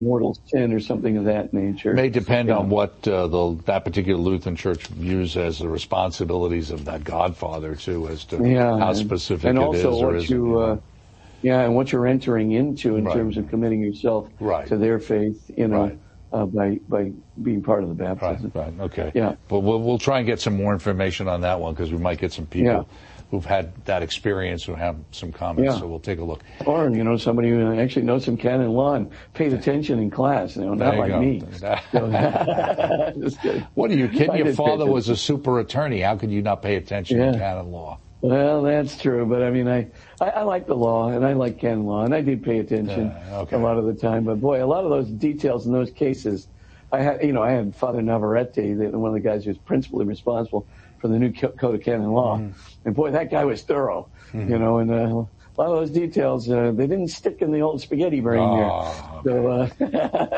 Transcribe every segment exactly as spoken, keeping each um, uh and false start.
mortal sin or something of that nature. It may depend yeah. on what uh, the, that particular Lutheran church views as the responsibilities of that godfather, too, as to yeah, how and, specific and it also is or what isn't. you, You know? uh, yeah, and what you're entering into in right. terms of committing yourself right. to their faith, you know, right. uh, by by being part of the baptism. Right, right, okay. Yeah. But we'll, we'll try and get some more information on that one because we might get some people yeah. who've had that experience who have some comments, yeah. so we'll take a look. Or, you know, somebody who actually knows some canon law and paid attention in class, you know, not like go. me. What are you kidding? Your father attention. was a super attorney. How could you not pay attention yeah. to canon law? Well, that's true, but I mean, I, I, I like the law, and I like canon law, and I did pay attention uh, okay. a lot of the time. But boy, a lot of those details in those cases, I had, you know, I had Father Navarrete, the, one of the guys who's principally responsible for the new Code of Canon Law, mm. and boy, that guy was thorough, mm. you know, and uh, a lot of those details, uh, they didn't stick in the old spaghetti brain oh, there. Okay. So,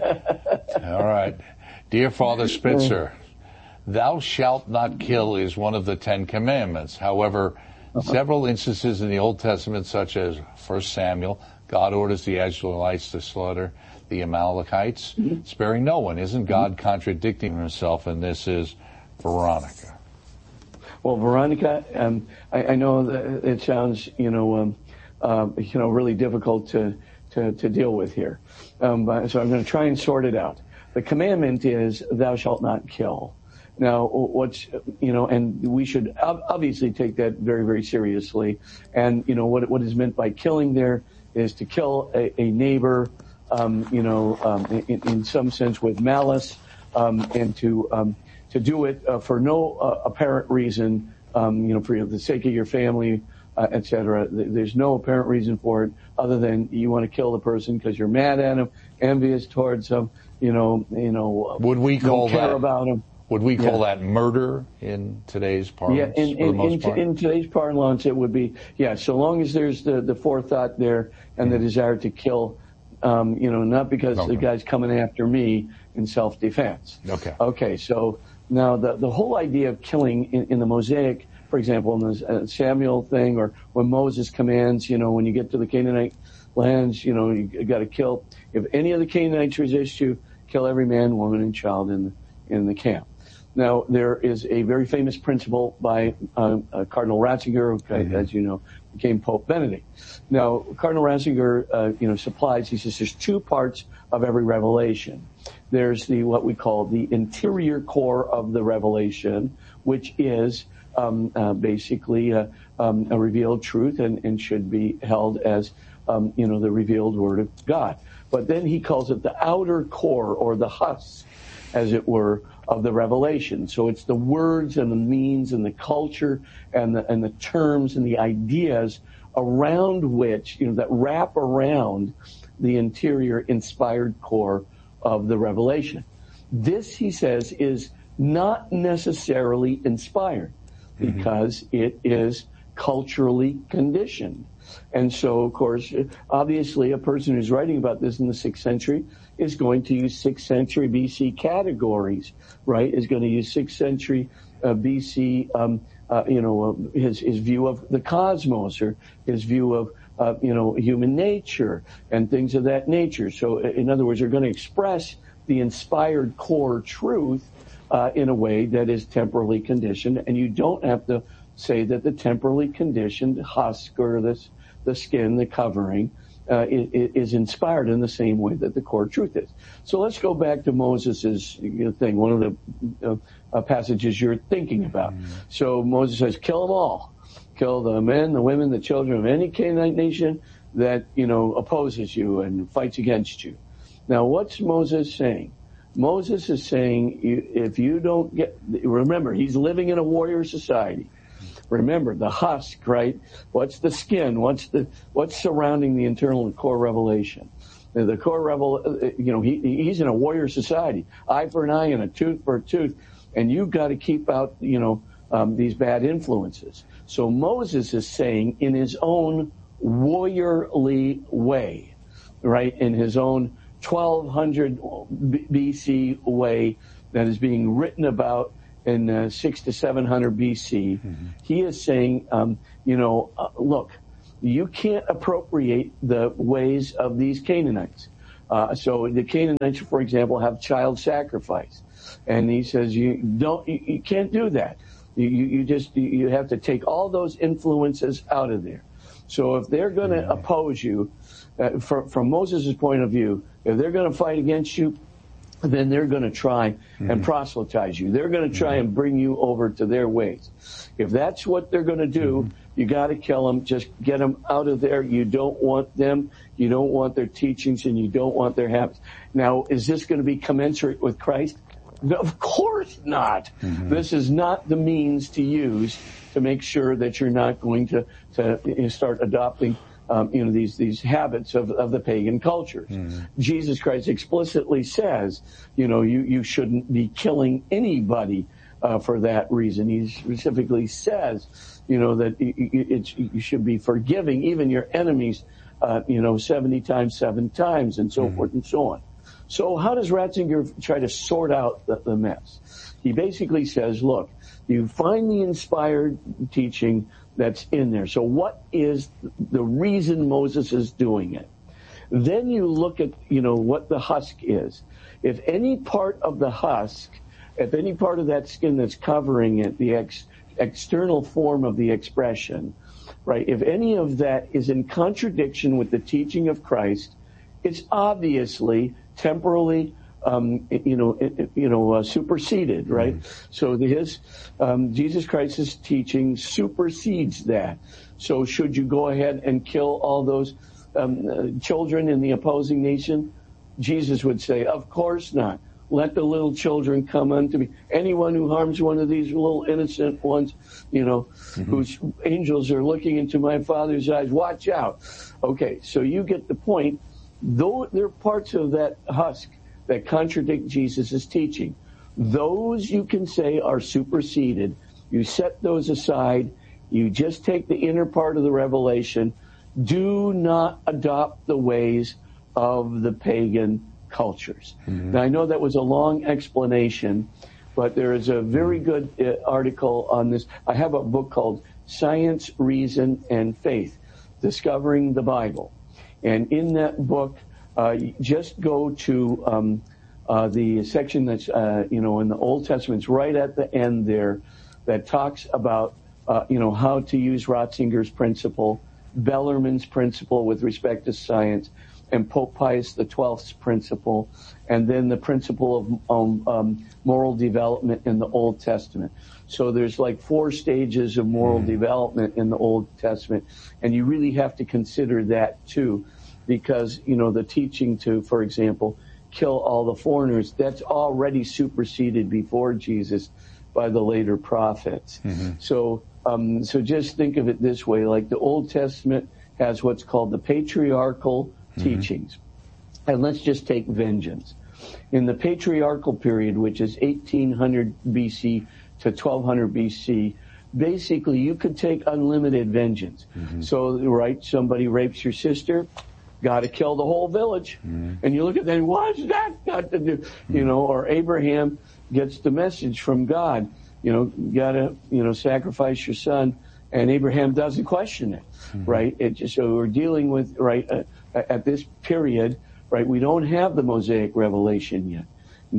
uh, all right, dear Father Spitzer, thou shalt not kill is one of the Ten Commandments. However, uh-huh. several instances in the Old Testament, such as First Samuel, God orders the Israelites to slaughter the Amalekites, mm-hmm. sparing no one. Isn't God mm-hmm. contradicting himself? And this is Veronica. Well, Veronica, um, I, I know that it sounds, you know, um, uh, you know, really difficult to to, to deal with here. Um, but, so I'm going to try and sort it out. The commandment is, "Thou shalt not kill." Now, what's, you know, and we should obviously take that very, very seriously. And, you know, what what is meant by killing there is to kill a, a neighbor, um, you know, um, in, in some sense with malice, um, and to um, to do it uh, for no uh, apparent reason, um, you know, for the sake of your family, uh, et cetera. There's no apparent reason for it other than you want to kill the person because you're mad at him, envious towards him, you know, you know, would we call don't care that? about him. Would we call yeah. that murder in today's parlance? Yeah, in, for the in, most in, part? in today's parlance, it would be, yeah, so long as there's the, the forethought there and the desire to kill, um, you know, not because okay. the guy's coming after me in self-defense. Okay. Okay, so now the, the whole idea of killing in, in the Mosaic, for example, in the uh, Samuel thing, or when Moses commands, you know, when you get to the Canaanite lands, you know, you, you got to kill. If any of the Canaanites resist you, kill every man, woman, and child in the, in the camp. Now, there is a very famous principle by uh, uh, Cardinal Ratzinger, who, mm-hmm. as you know, became Pope Benedict. Now, Cardinal Ratzinger, uh, you know, supplies, he says there's two parts of every revelation. There's the, what we call the interior core of the revelation, which is um, uh, basically uh, um, a revealed truth and, and should be held as, um, you know, the revealed word of God. But then he calls it the outer core, or the husk, as it were, of the revelation. So it's the words and the means and the culture and the and the terms and the ideas around which, you know, that wrap around the interior inspired core of the revelation. This, he says, is not necessarily inspired because mm-hmm. it is culturally conditioned. And so, of course, obviously a person who's writing about this in the sixth century is going to use sixth century B C categories, right? Is going to use sixth century uh, B C, um, uh, you know, uh, his, his view of the cosmos, or his view of, uh, you know, human nature and things of that nature. So, in other words, they're going to express the inspired core truth uh, in a way that is temporally conditioned, and you don't have to say that the temporally conditioned husk, or this, the skin, the covering, uh, is, is inspired in the same way that the core truth is. So let's go back to Moses's you know, thing, one of the uh, uh, passages you're thinking about. Mm-hmm. So Moses says, kill them all. Kill the men, the women, the children of any Canaanite nation that, you know, opposes you and fights against you. Now, what's Moses saying? Moses is saying, if you don't get, remember, he's living in a warrior society. Remember the husk, right? What's the skin? What's the what's surrounding the internal core revelation? The core revel, you know, he he's in a warrior society, eye for an eye and a tooth for a tooth, and you've got to keep out, you know, um, these bad influences. So Moses is saying, in his own warriorly way, right, in his own twelve hundred B C way that is being written about in uh, six to seven hundred B C, mm-hmm. he is saying, um, you know, uh, look, you can't appropriate the ways of these Canaanites. Uh, so the Canaanites, for example, have child sacrifice. And he says, you don't, you, you can't do that. You, you, you just, you have to take all those influences out of there. So if they're going to oppose you, uh, from, from Moses' point of view, if they're going to fight against you, then they're going to try mm-hmm. and proselytize you. They're going to try mm-hmm. and bring you over to their ways. If that's what they're going to do, mm-hmm. you got to kill them. Just get them out of there. You don't want them. You don't want their teachings, and you don't want their habits. Now, is this going to be commensurate with Christ? No, of course not. Mm-hmm. This is not the means to use to make sure that you're not going to, to start adopting Um, you know, these, these habits of, of the pagan cultures. Mm-hmm. Jesus Christ explicitly says, you know, you, you shouldn't be killing anybody, uh, for that reason. He specifically says, you know, that it, it's, you should be forgiving even your enemies, uh, you know, seventy times, seven times, and so mm-hmm. forth and so on. So how does Ratzinger try to sort out the, the mess? He basically says, look, you find the inspired teaching that's in there. So what is the reason Moses is doing it? Then you look at, you know, what the husk is. If any part of the husk, if any part of that skin that's covering it, the ex, external form of the expression, right, if any of that is in contradiction with the teaching of Christ, it's obviously temporally Um, you know, you know, uh, superseded, right? Mm-hmm. So his, um, Jesus Christ's teaching supersedes that. So should you go ahead and kill all those um, uh, children in the opposing nation? Jesus would say, of course not. Let the little children come unto me. Anyone who harms one of these little innocent ones, you know, mm-hmm. whose angels are looking into my Father's eyes, watch out. Okay, so you get the point. Though there are parts of that husk that contradict Jesus' teaching, those you can say are superseded. You set those aside. You just take the inner part of the revelation. Do not adopt the ways of the pagan cultures. Mm-hmm. Now, I know that was a long explanation, but there is a very good uh, article on this. I have a book called Science, Reason, and Faith, Discovering the Bible. And in that book, Uh, just go to um, uh, the section that's, uh, you know, in the Old Testament, it's right at the end there, that talks about, uh, you know, how to use Ratzinger's principle, Bellarmine's principle with respect to science, and Pope Pius the twelfth's principle, and then the principle of um, um, moral development in the Old Testament. So there's like four stages of moral mm. development in the Old Testament, and you really have to consider that too. Because, you know, the teaching to, for example, kill all the foreigners, that's already superseded before Jesus by the later prophets. Mm-hmm. So, um, so just think of it this way, like the Old Testament has what's called the patriarchal mm-hmm. teachings. And let's just take vengeance. In the patriarchal period, which is eighteen hundred B C to twelve hundred B C, basically you could take unlimited vengeance. Mm-hmm. So, right, somebody rapes your sister, got to kill the whole village. Mm-hmm. And you look at that, what's that got to do? Mm-hmm. You know, or Abraham gets the message from God, you know, got to, you know, sacrifice your son. And Abraham doesn't question it, mm-hmm. right? It just, so we're dealing with, right, uh, at this period, right, we don't have the Mosaic revelation yet.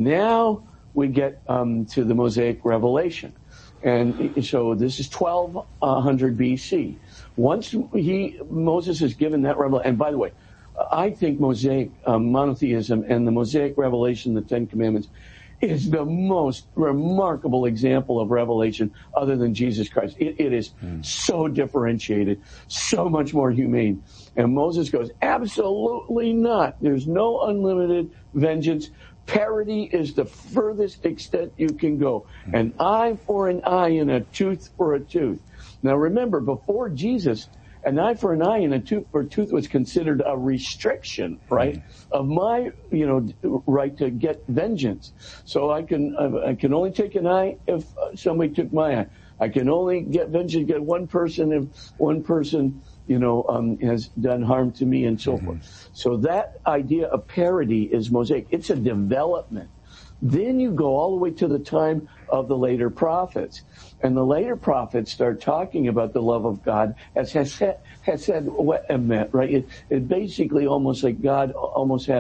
Now we get um, to the Mosaic revelation. And so this is twelve hundred B C. Once he, Moses is given that revelation, and by the way, I think Mosaic um, monotheism and the Mosaic revelation, the Ten Commandments, is the most remarkable example of revelation other than Jesus Christ. It, it is mm. so differentiated, so much more humane. And Moses goes, absolutely not. There's no unlimited vengeance. Parity is the furthest extent you can go. An eye for an eye and a tooth for a tooth. Now remember, before Jesus, an eye for an eye and a tooth for a tooth was considered a restriction, right, of my, you know, right to get vengeance. So I can, I can only take an eye if somebody took my eye. I can only get vengeance, get one person if one person, you know, um, has done harm to me and so mm-hmm. forth. So that idea of parity is Mosaic. It's a development. Then you go all the way to the time of the later prophets. And the later prophets start talking about the love of God as Hesed, Hesed Emet, right? It, it basically almost like God almost has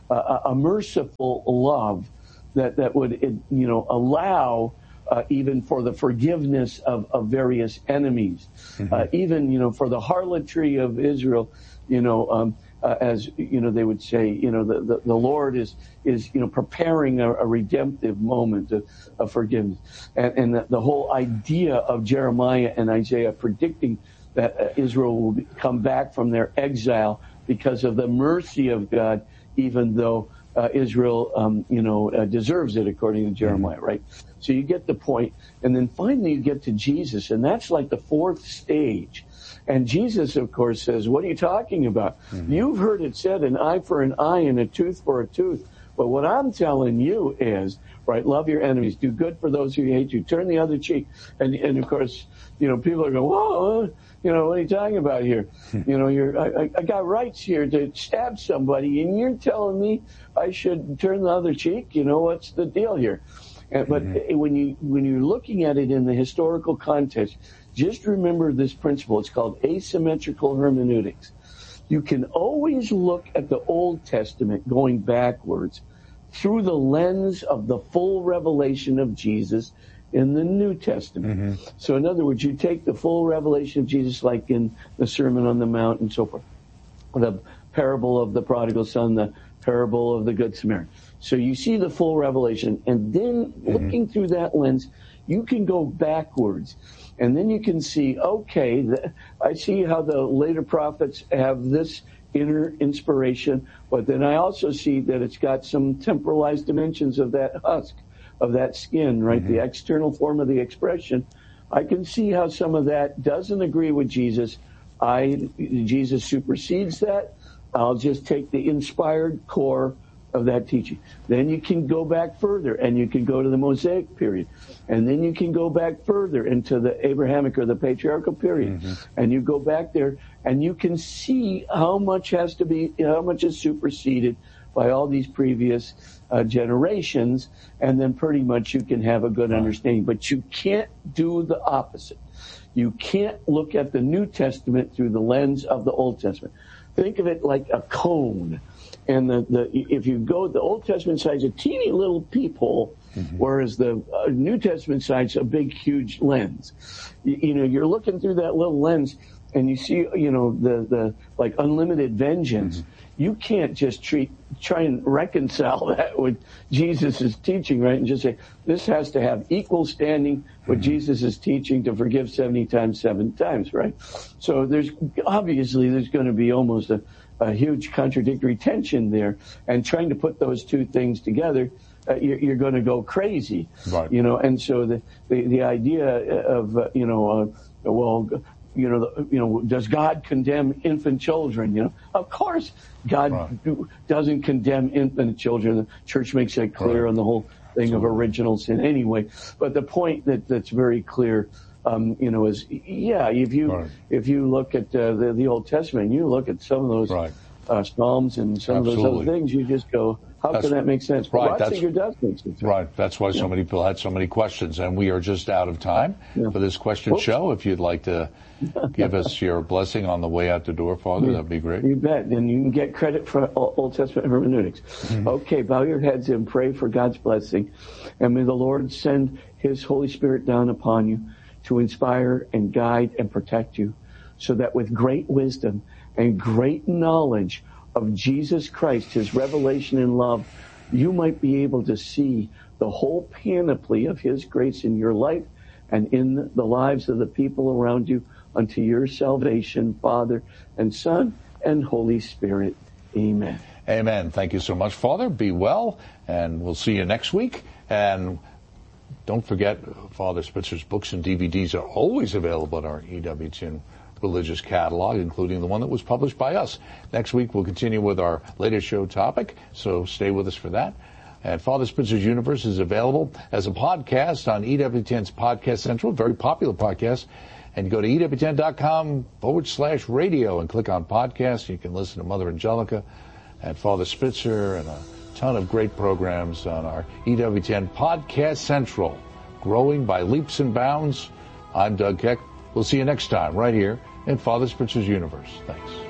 a, a merciful love that, that would, you know, allow uh, even for the forgiveness of, of various enemies, mm-hmm. uh, even, you know, for the harlotry of Israel, you know, um, uh, as, you know, they would say, you know, the, the, the Lord is, is, you know, preparing a, a redemptive moment of, of forgiveness. And, and the, the whole idea of Jeremiah and Isaiah predicting that uh, Israel will be, come back from their exile because of the mercy of God, even though uh, Israel, um, you know, uh, deserves it, according to Jeremiah, right? So you get the point. And then finally you get to Jesus, and that's like the fourth stage. And Jesus, of course, says, what are you talking about? Mm-hmm. You've heard it said, an eye for an eye and a tooth for a tooth. But what I'm telling you is, right, love your enemies, do good for those who hate you, turn the other cheek. And, and of course, you know, people are going, whoa, you know, what are you talking about here? You know, you're, I, I got rights here to stab somebody, and you're telling me I should turn the other cheek? You know, what's the deal here? And, but mm-hmm. when you, when you're looking at it in the historical context, just remember this principle. It's called asymmetrical hermeneutics. You can always look at the Old Testament going backwards through the lens of the full revelation of Jesus in the New Testament. Mm-hmm. So in other words, you take the full revelation of Jesus, like in the Sermon on the Mount and so forth, the parable of the prodigal son, the parable of the Good Samaritan. So you see the full revelation, and then mm-hmm. looking through that lens, you can go backwards. And then you can see, okay, the, I see how the later prophets have this inner inspiration, but then I also see that it's got some temporalized dimensions of that husk, of that skin, right? Mm-hmm. The external form of the expression. I can see how some of that doesn't agree with Jesus. I, Jesus supersedes that. I'll just take the inspired core of that teaching. Then you can go back further, and you can go to the Mosaic period. And then you can go back further into the Abrahamic or the patriarchal period. Mm-hmm. And you go back there, and you can see how much has to be, how much is superseded by all these previous uh, generations. And then pretty much you can have a good right. understanding. But you can't do the opposite. You can't look at the New Testament through the lens of the Old Testament. Think of it like a cone. And the, the if you go, the Old Testament side's a teeny little peephole, mm-hmm. whereas the uh, New Testament side's a big, huge lens. You, you know, you're looking through that little lens, and you see, you know, the, the like unlimited vengeance. Mm-hmm. You can't just treat, try and reconcile that with Jesus' teaching, right? And just say, this has to have equal standing with mm-hmm. Jesus' teaching to forgive seventy times, seven times, right? So there's, obviously, there's going to be almost a, a huge contradictory tension there. And trying to put those two things together, uh, you're, you're going to go crazy, right. you know? And so the, the, the idea of, uh, you know, uh, well, you know, the, you know, does God condemn infant children? You know, of course, God right. do, doesn't condemn infant children. The church makes that clear right. on the whole thing Absolutely. Of original sin, anyway. But the point that that's very clear, um, you know, is yeah, if you right. if you look at uh, the the Old Testament, you look at some of those right. uh, Psalms and some Absolutely. Of those other things, you just go, how that's, can that make sense? Right. Well, Ratzinger does make sense. Right. That's why so yeah. many people had so many questions, and we are just out of time yeah. for this question Oops. Show. If you'd like to give us your blessing on the way out the door, Father, that'd be great. You bet. And you can get credit for Old Testament hermeneutics. Mm-hmm. Okay, bow your heads and pray for God's blessing. And may the Lord send His Holy Spirit down upon you to inspire and guide and protect you, so that with great wisdom and great knowledge of Jesus Christ, His revelation and love, you might be able to see the whole panoply of His grace in your life and in the lives of the people around you, unto your salvation, Father and Son and Holy Spirit. Amen. Amen. Thank you so much, Father. Be well, and we'll see you next week. And don't forget, Father Spitzer's books and D V Ds are always available at our E W T N religious catalog, including the one that was published by us. Next week, we'll continue with our latest show topic, so stay with us for that. And Father Spitzer's Universe is available as a podcast on E W T N's Podcast Central, very popular podcast. And you go to E W T N dot com forward slash radio and click on podcasts. You can listen to Mother Angelica and Father Spitzer and a ton of great programs on our E W T N Podcast Central, growing by leaps and bounds. I'm Doug Keck. We'll see you next time right here in Father Spitzer's Universe. Thanks.